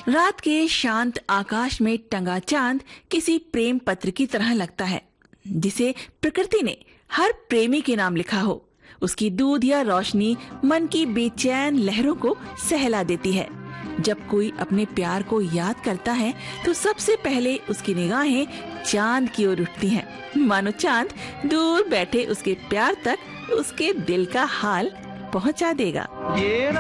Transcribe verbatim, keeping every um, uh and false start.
रात के शांत आकाश में टंगा चांद किसी प्रेम पत्र की तरह लगता है, जिसे प्रकृति ने हर प्रेमी के नाम लिखा हो। उसकी दूध या रोशनी मन की बेचैन लहरों को सहला देती है। जब कोई अपने प्यार को याद करता है तो सबसे पहले उसकी निगाहें चांद की ओर उठती हैं, मानो चांद दूर बैठे उसके प्यार तक उसके दिल का हाल पहुंचा देगा। ये